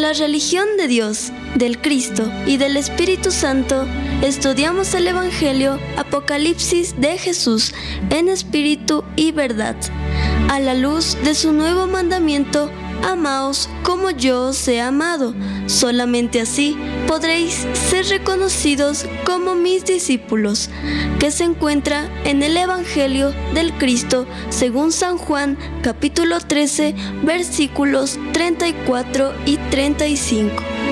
la religión de Dios, del Cristo y del Espíritu Santo, estudiamos el Evangelio Apocalipsis de Jesús en espíritu y verdad, a la luz de su nuevo mandamiento: amaos como yo os he amado. Solamente así podréis ser reconocidos como mis discípulos, que se encuentra en el Evangelio del Cristo según San Juan, capítulo 13, versículos 34 y 35.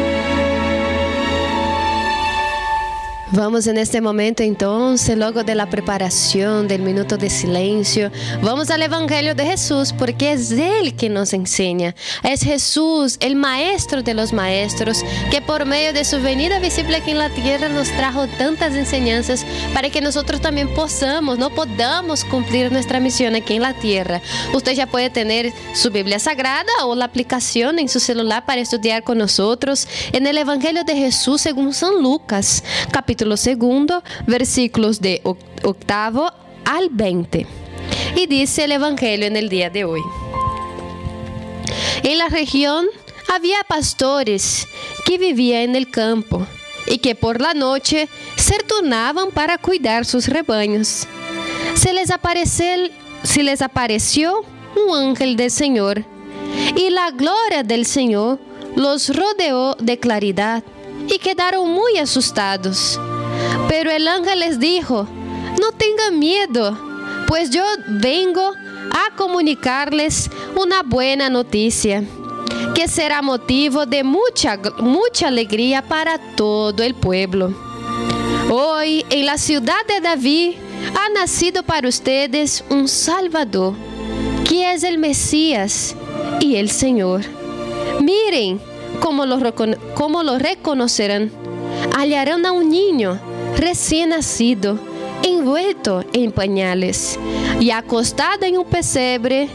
Vamos en este momento entonces, luego de la preparación del minuto de silencio, vamos al Evangelio de Jesús, porque es Él que nos enseña. Es Jesús, el Maestro de los Maestros, que por medio de su venida visible aquí en la tierra nos trajo tantas enseñanzas para que nosotros también podamos cumplir nuestra misión aquí en la tierra. Usted ya puede tener su Biblia Sagrada o la aplicación en su celular para estudiar con nosotros en el Evangelio de Jesús según San Lucas, capítulo 2, versículos de 8 al 20. Y dice el Evangelio en el día de hoy: en la región había pastores que vivían en el campo y que por la noche se turnaban para cuidar sus rebaños. Se les apareció un ángel del Señor, y la gloria del Señor los rodeó de claridad, y quedaron muy asustados. Pero el ángel les dijo: no tengan miedo, pues yo vengo a comunicarles una buena noticia, que será motivo de mucha alegría para todo el pueblo. Hoy, en la ciudad de David, ha nacido para ustedes un Salvador, que es el Mesías y el Señor. Miren cómo lo reconocerán. Hallarán a un niño recién nacido, envuelto en pañales, y acostado en un pesebre.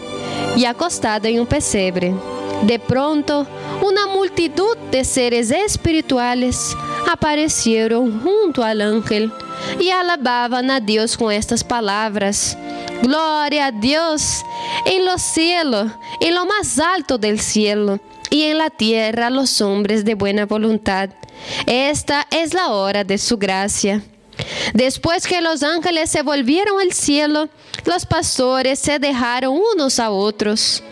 De pronto, una multitud de seres espirituales aparecieron junto al ángel y alababan a Dios con estas palabras: Gloria a Dios en los cielos, en lo más alto del cielo, y en la tierra a los hombres de buena voluntad. Esta es la hora de su gracia. Después que los ángeles se volvieron al cielo, los pastores se dejaron unos a otros.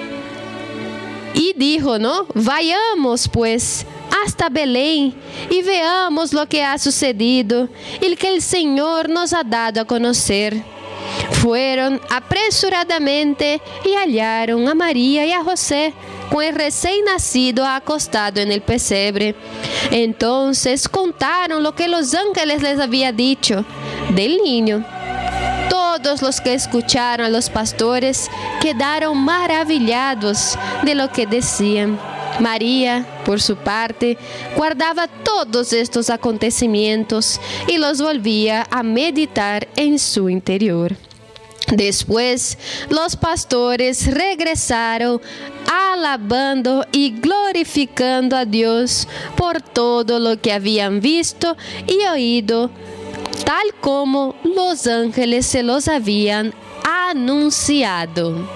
Y dijo, vayamos pues hasta Belén y veamos lo que ha sucedido y que el Señor nos ha dado a conocer. Fueron apresuradamente y hallaron a María y a José con el recién nacido acostado en el pesebre. Entonces contaron lo que los ángeles les habían dicho del niño. Todos los que escucharon a los pastores quedaron maravillados de lo que decían. María, por su parte, guardaba todos estos acontecimientos y los volvía a meditar en su interior. Después, los pastores regresaron alabando y glorificando a Dios por todo lo que habían visto y oído, tal como los ángeles se los habían anunciado.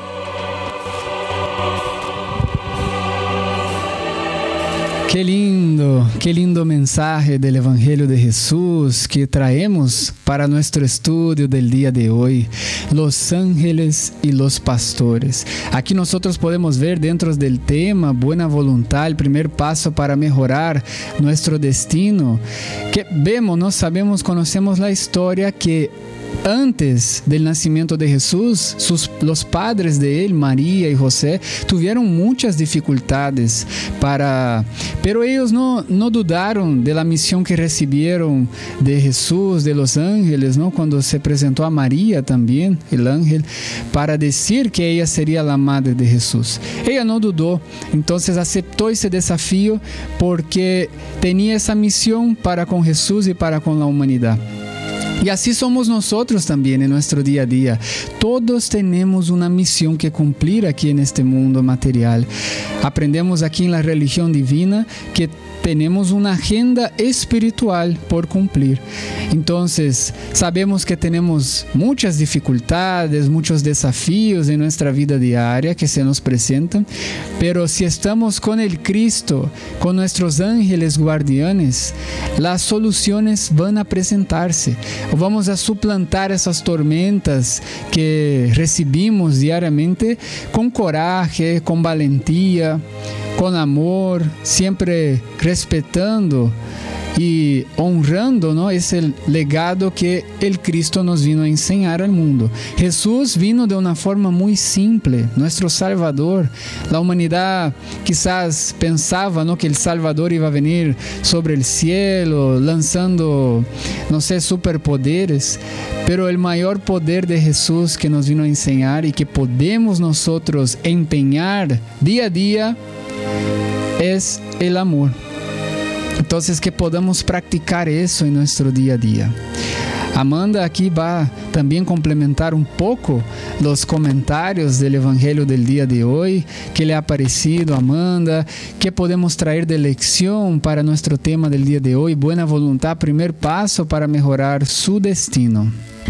Qué lindo mensaje del Evangelio de Jesús que traemos para nuestro estudio del día de hoy. Los ángeles y los pastores. Aquí nosotros podemos ver dentro del tema buena voluntad, el primer paso para mejorar nuestro destino. Que vemos, conocemos la historia que antes del nacimiento de Jesús, los padres de él, María y José, tuvieron muchas dificultades pero ellos no dudaron de la misión que recibieron de Jesús, de los ángeles, cuando se presentó a María también, el ángel, para decir que ella sería la madre de Jesús. Ella no dudó, entonces aceptó ese desafío porque tenía esa misión para con Jesús y para con la humanidad. Y así somos nosotros también en nuestro día a día. Todos tenemos una misión que cumplir aquí en este mundo material. Aprendemos aquí en la religión divina que tenemos una agenda espiritual por cumplir. Entonces, sabemos que tenemos muchas dificultades, muchos desafíos en nuestra vida diaria que se nos presentan, pero si estamos con el Cristo, con nuestros ángeles guardianes, las soluciones van a presentarse. Vamos a suplantar esas tormentas que recibimos diariamente con coraje, con valentía, con amor, siempre respetando y honrando, ¿no?, ese legado que el Cristo nos vino a enseñar al mundo. Jesús vino de una forma muy simple, nuestro Salvador. La humanidad quizás pensaba, ¿no?, que el Salvador iba a venir sobre el cielo, lanzando, no sé, superpoderes. Pero el mayor poder de Jesús que nos vino a enseñar y que podemos nosotros empeñar día a día es el amor. Entonces, que podamos practicar eso en nuestro día a día. Amanda aquí va también complementar un poco los comentarios del Evangelio del día de hoy. ¿Qué le ha parecido, Amanda? ¿Qué podemos traer de lección para nuestro tema del día de hoy? Buena voluntad, primer paso para mejorar su destino.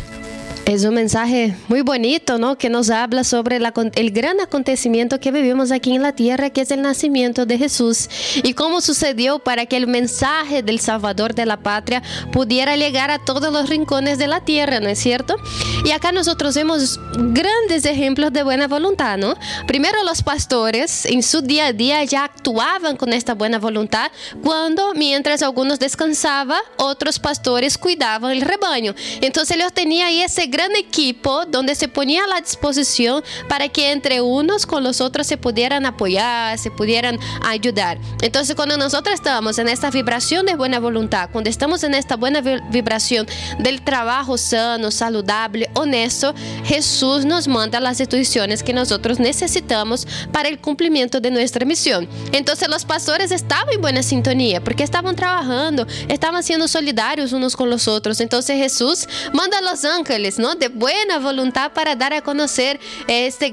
Es un mensaje muy bonito, ¿no?, que nos habla sobre el gran acontecimiento que vivimos aquí en la tierra, que es el nacimiento de Jesús, y cómo sucedió para que el mensaje del Salvador de la patria pudiera llegar a todos los rincones de la tierra, ¿no es cierto? Y acá nosotros vemos grandes ejemplos de buena voluntad, ¿no? Primero, los pastores en su día a día ya actuaban con esta buena voluntad cuando, mientras algunos descansaban, otros pastores cuidaban el rebaño. Entonces ellos tenían ahí ese gran equipo donde se ponía a la disposición para que entre unos con los otros se pudieran apoyar, se pudieran ayudar. Entonces, cuando nosotros estamos en esta vibración de buena voluntad, cuando estamos en esta buena vibración del trabajo sano, saludable, honesto, Jesús nos manda las instrucciones que nosotros necesitamos para el cumplimiento de nuestra misión. Entonces, los pastores estaban en buena sintonía porque estaban trabajando, estaban siendo solidarios unos con los otros. Entonces, Jesús manda a los ángeles, ¿no?, de buena voluntad para dar a conocer esta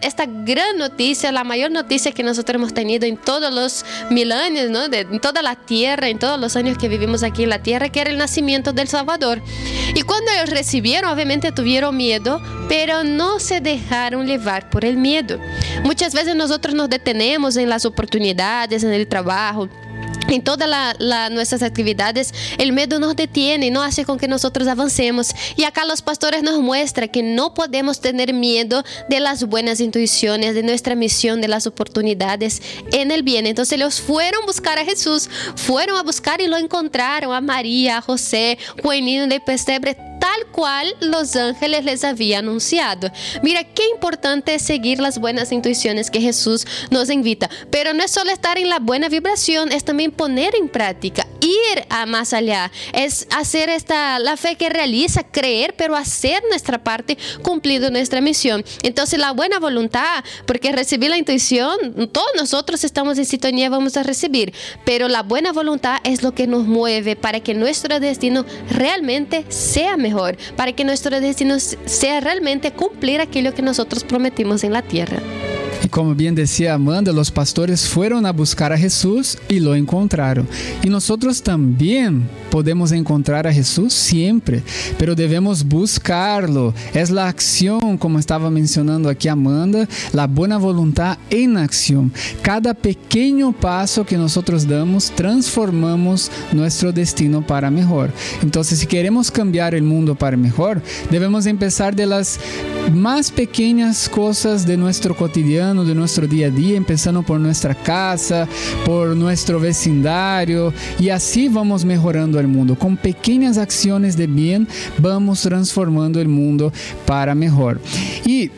gran noticia, la mayor noticia que nosotros hemos tenido en todos los milenios, ¿no?, en toda la tierra, en todos los años que vivimos aquí en la tierra, que era el nacimiento del Salvador. Y cuando ellos recibieron, obviamente tuvieron miedo, pero no se dejaron llevar por el miedo. Muchas veces nosotros nos detenemos en las oportunidades, en el trabajo, en todas nuestras actividades. El miedo nos detiene y no hace con que nosotros avancemos. Y acá los pastores nos muestran que no podemos tener miedo de las buenas intuiciones, de nuestra misión, de las oportunidades en el bien. Entonces ellos fueron a buscar a Jesús, fueron a buscar y lo encontraron a María, a José, con el niño de pesebre, tal cual los ángeles les habían anunciado. Mira qué importante es seguir las buenas intuiciones que Jesús nos invita. Pero no es solo estar en la buena vibración, es también poner en práctica, ir a más allá, es hacer la fe que realiza, creer, pero hacer nuestra parte cumpliendo nuestra misión. Entonces, la buena voluntad, porque recibir la intuición, todos nosotros estamos en sintonía, vamos a recibir, pero la buena voluntad es lo que nos mueve para que nuestro destino realmente sea mejor, para que nuestro destino sea realmente cumplir aquello que nosotros prometimos en la tierra. Y como bien decía Amanda, los pastores fueron a buscar a Jesús y lo encontraron. Y nosotros también podemos encontrar a Jesús siempre, pero debemos buscarlo. Es la acción, como estaba mencionando aquí Amanda, la buena voluntad en acción. Cada pequeño paso que nosotros damos, transformamos nuestro destino para mejor. Entonces, si queremos cambiar el mundo para mejor, debemos empezar de las más pequeñas cosas de nuestro cotidiano, de nuestro día a día, empezando por nuestra casa, por nuestro vecindario, y así vamos mejorando el mundo. Con pequeñas acciones de bien, vamos transformando el mundo para mejor. Y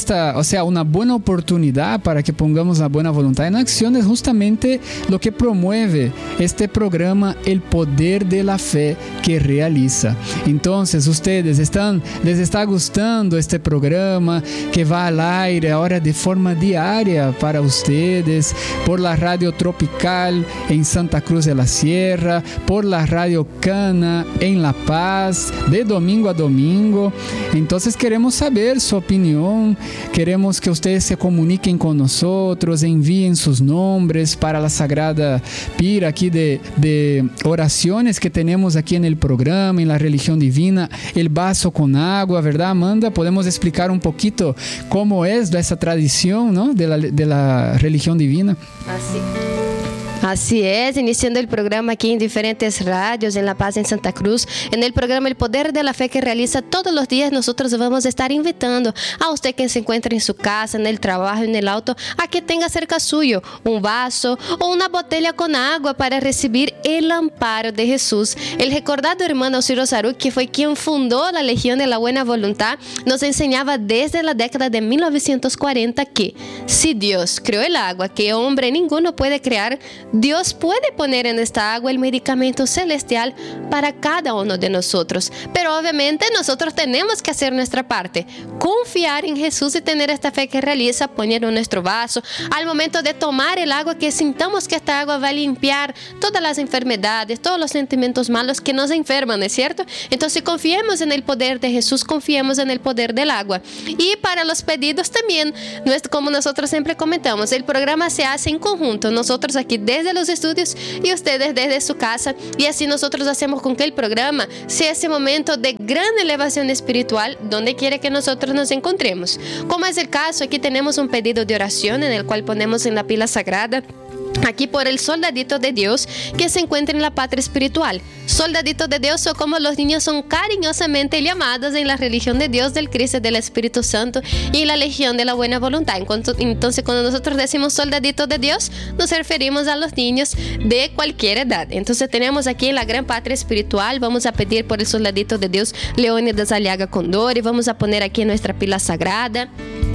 una buena oportunidad para que pongamos la buena voluntad en acción es justamente lo que promueve este programa, El Poder de la Fe que realiza. Entonces, ustedes les está gustando este programa que va al aire ahora de forma diaria para ustedes por la Radio Tropical en Santa Cruz de la Sierra, por la Radio Cana en La Paz, de domingo a domingo. Entonces queremos saber su opinión, queremos que ustedes se comuniquen con nosotros, envíen sus nombres para la Sagrada Pira aquí de oraciones que tenemos aquí en el programa, en la religión divina, el vaso con agua, ¿verdad, Amanda? Podemos explicar un poquito cómo es esa tradición, ¿no? de la religión divina. Así es, iniciando el programa aquí en diferentes radios, en La Paz, en Santa Cruz, en el programa El Poder de la Fe que realiza todos los días. Nosotros vamos a estar invitando a usted que se encuentre en su casa, en el trabajo, en el auto, a que tenga cerca suyo un vaso o una botella con agua para recibir el amparo de Jesús. El recordado hermano Ciro Saruc, que fue quien fundó la Legión de la Buena Voluntad, nos enseñaba desde la década de 1940 que si Dios creó el agua que hombre ninguno puede crear, Dios puede poner en esta agua el medicamento celestial para cada uno de nosotros. Pero obviamente nosotros tenemos que hacer nuestra parte, confiar en Jesús y tener esta fe que realiza, poner en nuestro vaso. Al momento de tomar el agua, que sintamos que esta agua va a limpiar todas las enfermedades, todos los sentimientos malos que nos enferman, ¿es cierto? Entonces confiemos en el poder de Jesús, confiemos en el poder del agua. Y para los pedidos también, como nosotros siempre comentamos, el programa se hace en conjunto, nosotros aquí desde los estudios y ustedes desde su casa, y así nosotros hacemos con que el programa sea ese momento de gran elevación espiritual donde quiera que nosotros nos encontremos. Como es el caso, aquí tenemos un pedido de oración en el cual ponemos en la pila sagrada aquí por el soldadito de Dios que se encuentra en la patria espiritual. Soldadito de Dios, o como los niños son cariñosamente llamados en la religión de Dios, del Cristo y del Espíritu Santo y la Legión de la Buena Voluntad. Entonces, cuando nosotros decimos soldadito de Dios, nos referimos a los niños de cualquier edad. Entonces, tenemos aquí en la gran patria espiritual, vamos a pedir por el soldadito de Dios, Leónidas Aliaga Condori, vamos a poner aquí en nuestra pila sagrada.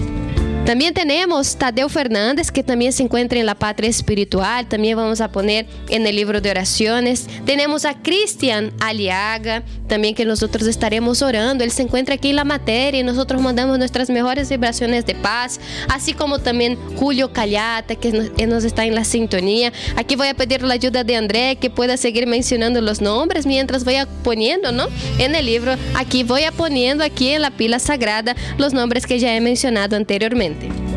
También tenemos Tadeo Fernández, que también se encuentra en la patria espiritual. También vamos a poner en el libro de oraciones. Tenemos a Cristian Aliaga, también que nosotros estaremos orando. Él se encuentra aquí en la materia y nosotros mandamos nuestras mejores vibraciones de paz. Así como también Julio Callata, que nos está en la sintonía. Aquí voy a pedir la ayuda de André, que pueda seguir mencionando los nombres mientras voy poniendo, ¿no? En el libro, aquí voy poniendo aquí en la pila sagrada los nombres que ya he mencionado anteriormente.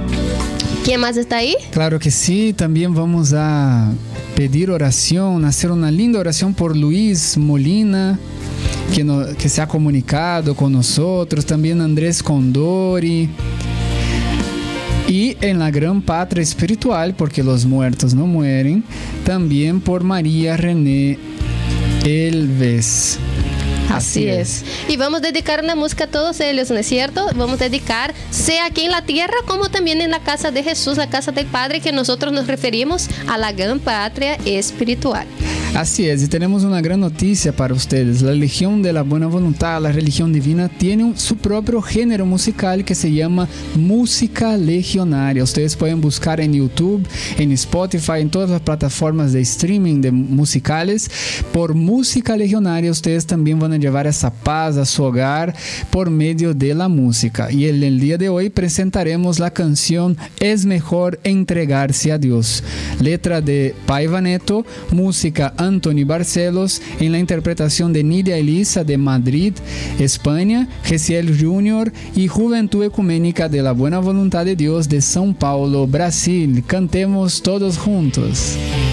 ¿Quién más está ahí? Claro que sí, también vamos a pedir oración, hacer una linda oración por Luis Molina, que se ha comunicado con nosotros, también Andrés Condori. Y en la gran patria espiritual, porque los muertos no mueren, también por María René Elves. Así es. Y vamos a dedicar una música a todos ellos, ¿no es cierto? Vamos a dedicar, sea aquí en la tierra como también en la casa de Jesús, la casa del Padre, que nosotros nos referimos a la gran patria espiritual. Así es, y tenemos una gran noticia para ustedes. La Legión de la Buena Voluntad, la religión divina, tiene su propio género musical que se llama música legionaria. Ustedes pueden buscar en YouTube, en Spotify, en todas las plataformas de streaming de musicales. Por música legionaria, ustedes también van a llevar esa paz a su hogar por medio de la música. Y en el día de hoy presentaremos la canción Es Mejor Entregarse a Dios. Letra de Paiva Neto, música Anthony Barcelos, en la interpretación de Nidia Elisa de Madrid, España, Gesiel Júnior y Juventud Ecuménica de la Buena Voluntad de Dios de São Paulo, Brasil. Cantemos todos juntos.